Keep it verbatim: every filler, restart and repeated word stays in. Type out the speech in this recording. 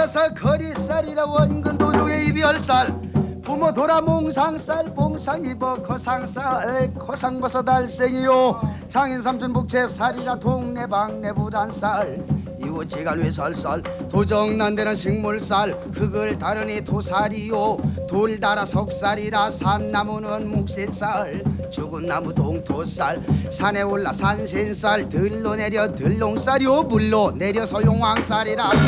돌아서 거리살이라 원근 도중에 이별살 부모 돌아 몽상살 몽상 입어 거상살 거상버섯 알생이요 장인 삼촌 복채살이라 동네방 내부란살 이웃지간 외설살 도정난데는 식물살 흙을 다르니 도살이요 돌 달아 석살이라 산나무는 묵새살 죽은 나무 동토살 산에 올라 산신살 들로 내려 들롱살이요 물로 내려 소용왕살이라